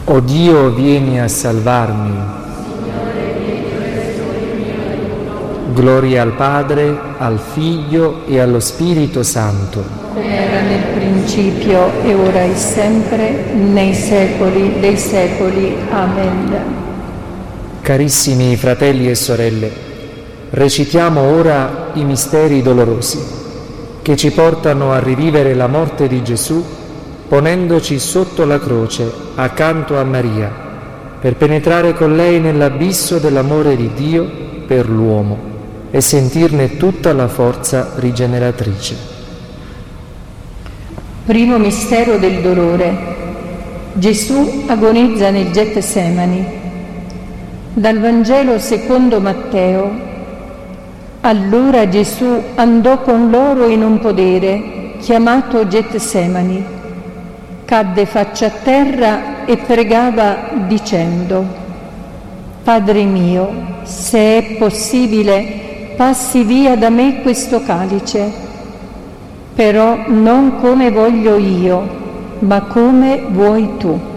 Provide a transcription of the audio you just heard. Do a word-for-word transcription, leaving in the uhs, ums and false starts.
O Dio, vieni a salvarmi. Gloria al Padre, al Figlio e allo Spirito Santo. Come era nel principio e ora e sempre, nei secoli dei secoli. Amen. Carissimi fratelli e sorelle, recitiamo ora i misteri dolorosi che ci portano a rivivere la morte di Gesù, ponendoci sotto la croce accanto a Maria, per penetrare con lei nell'abisso dell'amore di Dio per l'uomo e sentirne tutta la forza rigeneratrice. Primo mistero del dolore. Gesù agonizza nel Getsemani. Dal Vangelo secondo Matteo. Allora Gesù andò con loro in un podere chiamato Getsemani. Cadde faccia a terra e pregava dicendo: Padre mio, se è possibile, passi via da me questo calice, però non come voglio io, ma come vuoi tu.